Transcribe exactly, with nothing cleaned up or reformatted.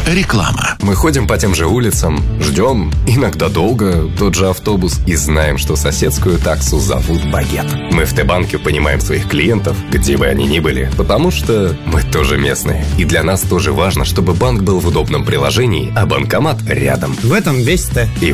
Реклама. Мы ходим по тем же улицам, ждем, иногда долго, тот же автобус и знаем, что соседскую таксу зовут Багет. Мы в Т-банке понимаем своих клиентов, где бы они ни были, потому что мы тоже местные. И для нас тоже важно, чтобы банк был в удобном приложении, а банкомат рядом. В этом весь Т. И